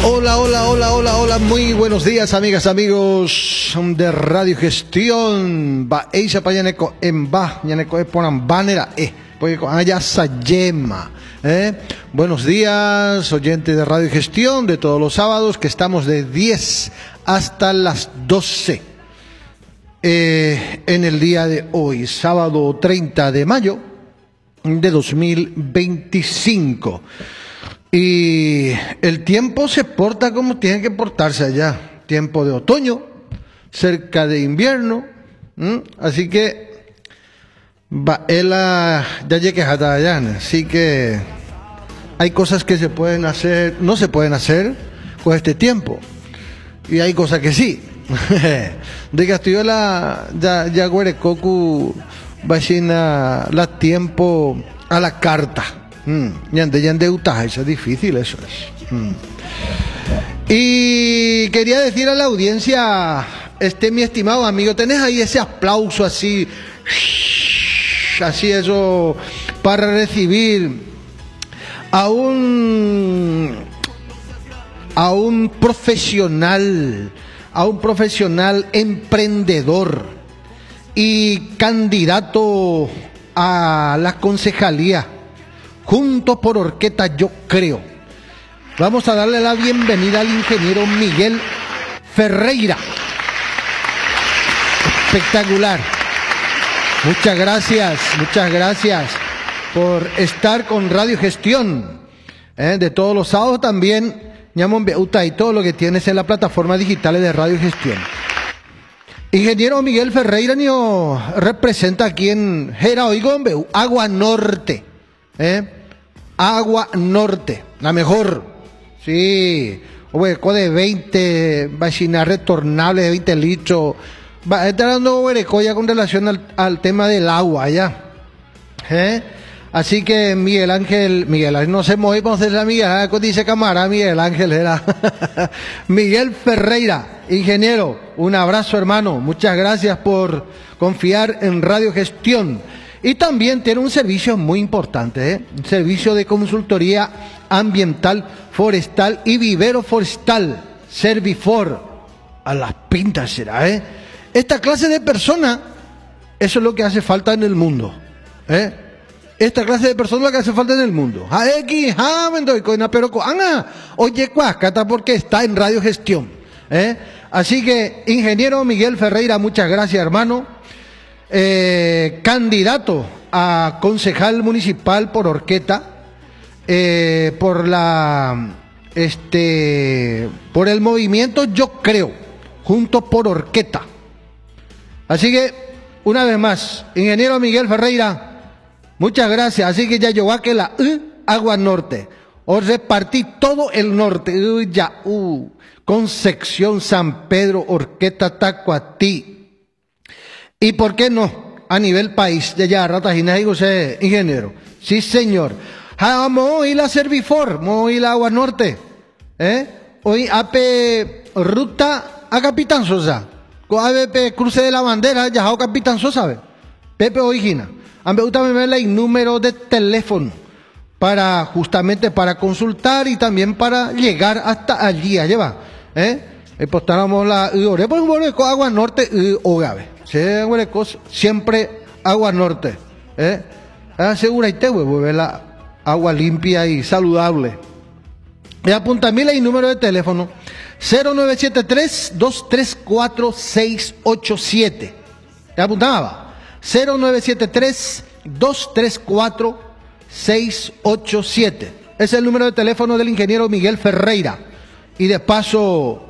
Hola, hola, hola, hola, hola, muy buenos días, amigas, amigos de Radio Gestión. Va eisa payaneko en va, yaneko ponan banera porque haya sayema. Buenos días, oyentes de Radio Gestión de todos los sábados, que estamos de 10 hasta las 12. En el día de hoy, sábado 30 de mayo de 2025. Y el tiempo se porta como tiene que portarse allá. Tiempo de otoño, cerca de invierno. Así que ya llegué hasta allá. Así que hay cosas que se pueden hacer, no se pueden hacer con este tiempo. Y hay cosas que sí. De Castillo ya Guerecocu vacina la tiempo a la carta. Yande Utaja, es difícil, eso es. Y quería decir a la audiencia, mi estimado amigo, tenés ahí ese aplauso así eso, para recibir a un profesional emprendedor y candidato a la concejalía. Juntos por Orqueta, yo creo. Vamos a darle la bienvenida al ingeniero Miguel Ferreira. Espectacular. Muchas gracias por estar con Radio Gestión. De todos los sábados también, Ñamon Beuta y todo lo que tienes en la plataforma digital de Radio Gestión. Ingeniero Miguel Ferreira representa aquí en Jeraoigón, Agua Norte. Agua Norte, la mejor. Sí, hueco de 20, vacina retornable de 20 litros. Está dando huerecoya con relación al tema del agua ya. Así que Miguel Ángel, no se mueve con la amiga, dice cámara, Miguel Ángel era. Miguel Ferreira, ingeniero, un abrazo, hermano. Muchas gracias por confiar en Radio Gestión. Y también tiene un servicio muy importante, un servicio de consultoría ambiental, forestal y vivero forestal, Servifor. A las pintas será, Esta clase de persona, eso es lo que hace falta en el mundo, Esta clase de persona es lo que hace falta en el mundo. Oye, cuácata, porque está en Radio Gestión, Así que, ingeniero Miguel Ferreira, muchas gracias, hermano. Candidato a concejal municipal por Orqueta, por el movimiento Yo Creo, Juntos por Orqueta. Así que, una vez más, ingeniero Miguel Ferreira, muchas gracias. Así que ya yo que la Agua Norte, os repartí todo el norte, Concepción, San Pedro, Orqueta, Tacuatí. ¿Y por qué no? A nivel país, de ya, Ratajina, ingeniero. Sí, señor. Vamos a ir a Servifor, vamos a ir a Agua Norte. Hoy AP ruta a Capitán Sosa. ABP cruce de la bandera, ya a Capitán Sosa, ¿ve? Pepe Oigina. Me gusta ver el número de teléfono justamente para consultar y también para llegar hasta allí, allá va. Postáramos la Agua Norte Ogave. Siempre Agua Norte. Asegura y te vuelve la agua limpia y saludable. Y apuntame el número de teléfono 0973-234-687. ¿Te apuntaba? 0973-234-687. Es el número de teléfono del ingeniero Miguel Ferreira. Y de paso,